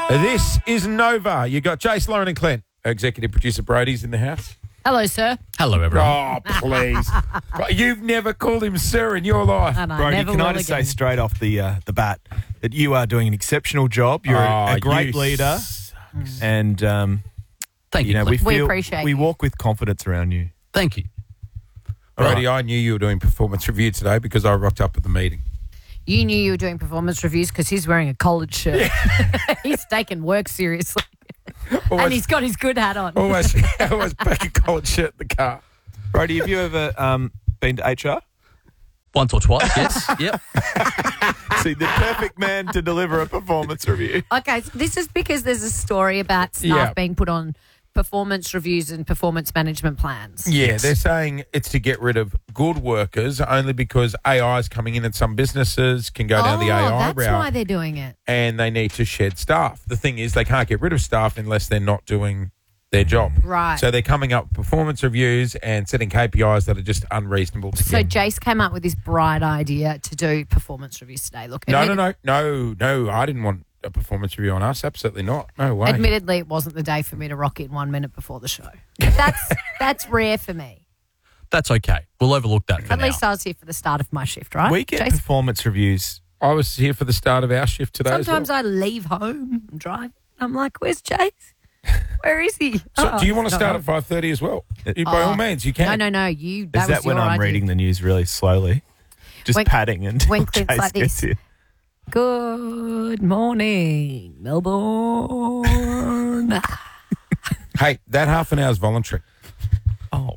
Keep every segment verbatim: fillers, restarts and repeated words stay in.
This is Nova. You got Jace, Lauren and Clint. Executive producer Brody's in the house. Hello, sir. Hello, everyone. Oh, please. You've never called him sir in your life. And I Brody, never can will I just again. say straight off the uh, the bat that you are doing an exceptional job. You're a, Oh, a great you leader, sucks. and um, Thank you, you know we Clint. We feel appreciate we you. walk with confidence around you. Thank you. Brody, I knew you were doing performance review today because I rocked up at the meeting. You knew you were doing performance reviews because he's wearing a collared shirt. He's taking work seriously. Always, And he's got his good hat on. always, always back a collared shirt in the car. Brody, have you ever um, been to H R? Once or twice, yes. Yep. See, the perfect man to deliver a performance review. Okay, so this is because there's a story about staff Yeah. being put on performance reviews and performance management plans. Yeah, they're saying it's to get rid of good workers only because A I is coming in and some businesses can go down oh, the A I that's route why they're doing it. and they need to shed staff. The thing is they can't get rid of staff unless they're not doing their job. Right. So they're coming up with performance reviews and setting K P Is that are just unreasonable to So get. Jace came up with this bright idea to do performance reviews today. Look, No, admit- no, no, no, no, I didn't want a performance review on us. Absolutely not. No way. Admittedly, it wasn't the day for me to rock in one minute before the show. That's that's rare for me. That's okay. We'll overlook that for At now. least I was here for the start of my shift, right? We get Jace? performance reviews. I was here for the start of our shift today. Sometimes as well. I leave home and drive. I'm like, where's Jace? Where is he? So Oh, do you want to he's not start home. at five thirty as well? You- By Oh, all means, you can. No, no, no. You. That Is was that when your I'm idea. reading the news really slowly? Just When- padding until when Clint's Jace like gets this. here. Good morning, Melbourne. Hey, that half an hour is voluntary. Oh.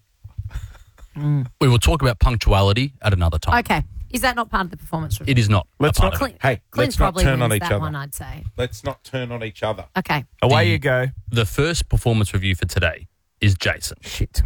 We will talk about punctuality at another time. Okay. Is that not part of the performance review? It is not. Let's a part not. of it. Clint, Hey, Clint let's not probably turn wins on each that other. one, I'd say. Let's not turn on each other. Okay. Away The- you go. The first performance review for today is Jason. Shit.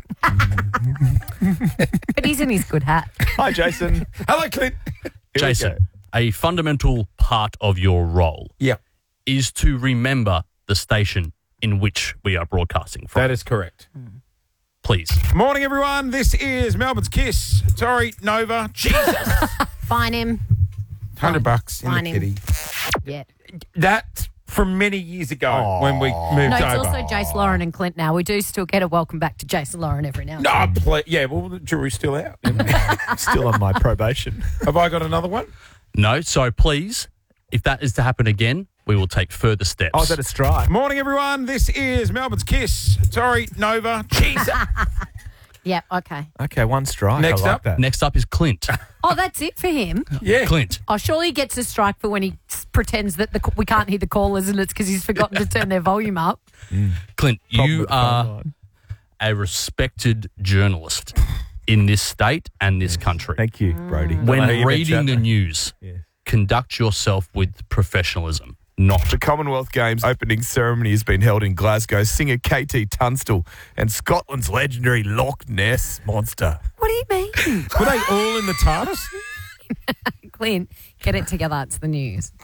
But he's in his good hat. Hi, Jason. Hello, Clint. Here we go. Jason, a fundamental part of your role Yeah, is to remember the station in which we are broadcasting from. that is correct. Please. Morning, everyone. This is Melbourne's Kiss. Sorry, Nova. Jesus. Fine him. Hundred bucks in the Fine him. kitty. Yeah. That from many years ago Aw. when we moved No, it's over. also Jace, Lauren, and Clint now. We do still get a welcome back to Jason Lauren every now and No, then. ple- yeah, well, the jury's still out. Still on my probation. Have I got another one? No, so please, if that is to happen again, we will take further steps. Oh, is that a strike? Morning, everyone. This is Melbourne's Kiss. Sorry, Nova. Jesus. Yeah, okay. Okay, one strike. Next I like up. that. Next up is Clint. Oh, that's it for him. Yeah. Clint, Oh, surely he gets a strike for when he s- pretends that the, we can't hear the callers and it's because he's forgotten to turn their volume up. Clint, Problem you with the phone are line. a respected journalist in this state and this country. Thank you, Brody. When I know you've been reading the chatting. news, Yeah. conduct yourself with professionalism, not The Commonwealth Games opening ceremony has been held in Glasgow. Singer K T Tunstall and Scotland's legendary Loch Ness monster. What do you mean? Were they all in the TARDIS? Clint, get it together. It's the news.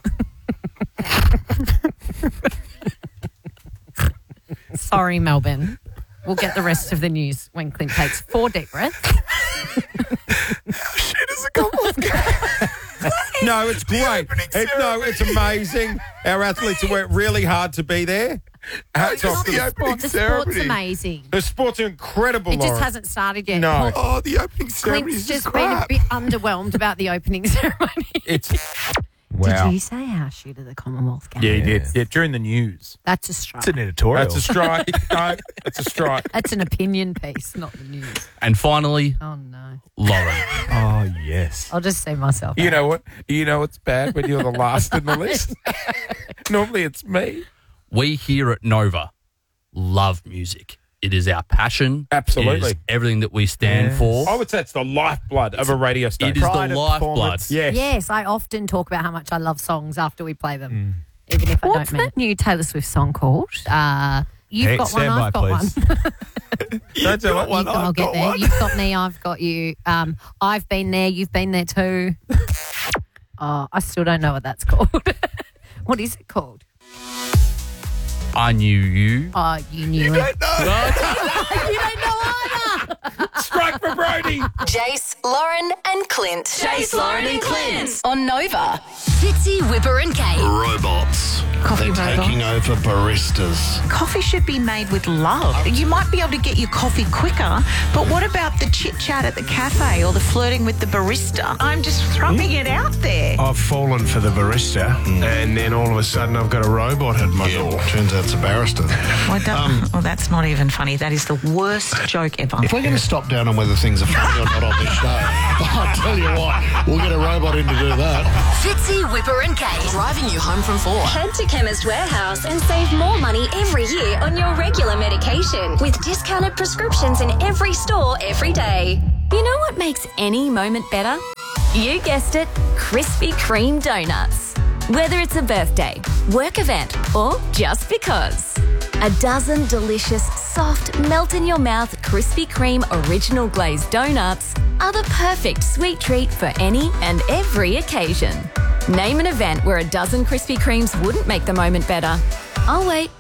Sorry, Melbourne. We'll get the rest of the news when Clint takes four deep breaths. Shit is a Commonwealth Games. No, it's great. opening It, no, it's amazing. Our athletes have worked really hard to be there. Hats just off to the the opening Sport, the sport's ceremony. amazing. The sport's incredible, It just Lauren. hasn't started yet. No. Oh, the opening ceremony Clint's is just just been a crap. bit underwhelmed about the opening ceremony. It's wow. Did you say our shoot of the Commonwealth Games? Yeah, you did. Yeah. Yeah, during the news. That's a strike. It's an editorial. That's a strike. No, it's a strike. That's an opinion piece, not the news. And finally, Oh, no. Lauren. Oh, yes. I'll just see myself You out. know what? You know it's bad when you're the last in the list. Normally it's me. We here at Nova love music. It is our passion. Absolutely. It is everything that we stand Yes. for. I would say it's the lifeblood of a radio station. It is Pride the of lifeblood. performance. Yes. Yes, I often talk about how much I love songs after we play them, even if I What's don't mean that new Taylor Swift song called? Uh, you've Hey, got one, stand I've by, got please. one. Don't do it. one, You- I'll I've get got there. one. You've got me, I've got you. Um, I've been there, you've been there too. Oh, I still don't know what that's called. What is it called? I knew you. Oh, you knew it. Don't know. You don't know either. Strike for Brody. Jace, Lauren, and Clint. Jace, Lauren, and Clint on Nova. Fitzy, Whipper, and Kate. Robots. They're They're taking over baristas. Coffee should be made with love. You might be able to get your coffee quicker, but what about the chit-chat at the cafe or the flirting with the barista? I'm just throwing it out there. I've fallen for the barista, mm. and then all of a sudden I've got a robot at my yeah, door. Turns out it's a barrister. Well, that, um, well, that's not even funny. That is the worst joke ever. If we're going to stop down on whether things are funny or not on this show, I'll tell you what, we'll get a robot in to do that. Fitzy, Whipper and Kate, driving you home from four. Head to Chemist Warehouse and save more money every year on your regular medication with discounted prescriptions in every store every day. You know what makes any moment better? You guessed it, Krispy Kreme donuts. Whether it's a birthday, work event, or just because. A dozen delicious, soft, melt-in-your-mouth Krispy Kreme original glazed donuts are the perfect sweet treat for any and every occasion. Name an event where a dozen Krispy Kremes wouldn't make the moment better. I'll wait.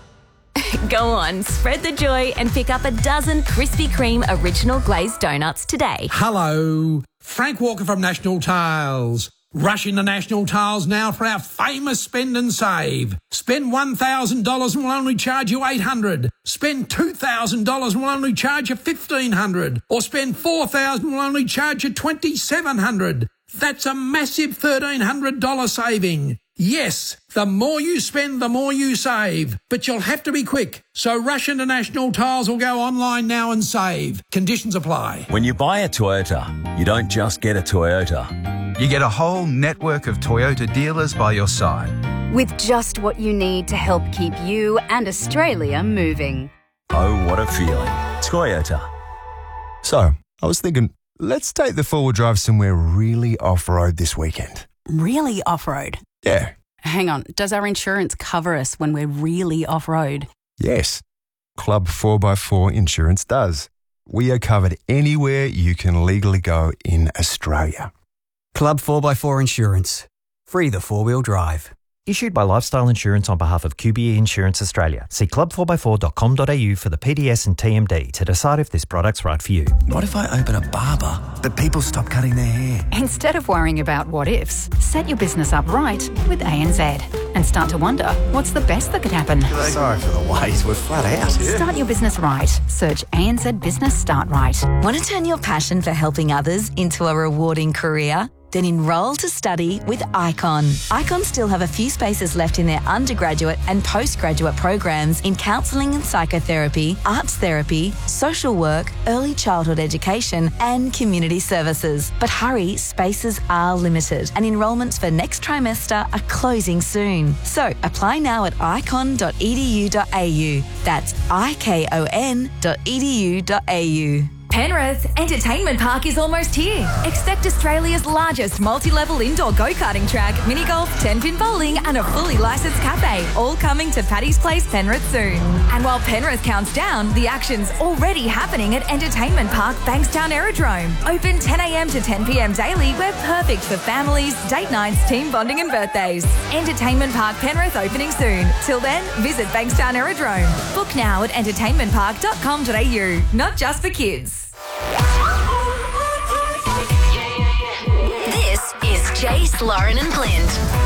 Go on, spread the joy and pick up a dozen Krispy Kreme original glazed donuts today. Hello, Frank Walker from National Tiles. Rush into National Tiles now for our famous spend and save. Spend one thousand dollars and we'll only charge you eight hundred dollars. Spend two thousand dollars and we'll only charge you fifteen hundred dollars. Or spend four thousand dollars and we'll only charge you twenty-seven hundred dollars. That's a massive thirteen hundred dollars saving. Yes, the more you spend, the more you save. But you'll have to be quick. So rush into National Tiles or go online now and save. Conditions apply. When you buy a Toyota, you don't just get a Toyota. You get a whole network of Toyota dealers by your side. With just what you need to help keep you and Australia moving. Oh, what a feeling. Toyota. So, I was thinking, let's take the four-wheel drive somewhere really off-road this weekend. Really off-road? Yeah. Hang on, does our insurance cover us when we're really off-road? Yes. Club four by four Insurance does. We are covered anywhere you can legally go in Australia. Club four by four Insurance. Free the four-wheel drive. Issued by Lifestyle Insurance on behalf of Q B E Insurance Australia. See club four by four dot com dot a u for the P D S and T M D to decide if this product's right for you. What if I open a barber, but people stop cutting their hair? Instead of worrying about what ifs, set your business up right with A N Z and start to wonder, what's the best that could happen? Sorry for the ways, we're flat out. Start your business right. Search A N Z Business Start Right. Want to turn your passion for helping others into a rewarding career? Then enrol to study with Icon. Icon still have a few spaces left in their undergraduate and postgraduate programs in counselling and psychotherapy, arts therapy, social work, early childhood education and community services. But hurry, spaces are limited and enrolments for next trimester are closing soon. So apply now at icon dot e d u dot a u. That's I K O N dot e d u dot a u. Penrith Entertainment Park is almost here. Expect Australia's largest multi-level indoor go-karting track, mini golf, ten-pin bowling and a fully licensed cafe, all coming to Paddy's Place, Penrith soon. And while Penrith counts down, the action's already happening at Entertainment Park Bankstown Aerodrome. Open ten a m to ten p m daily. We're perfect for families, date nights, team bonding and birthdays. Entertainment Park Penrith opening soon. Till then, visit Bankstown Aerodrome. Book now at entertainment park dot com dot a u. Not just for kids. This is Jace, Lauren and Clint.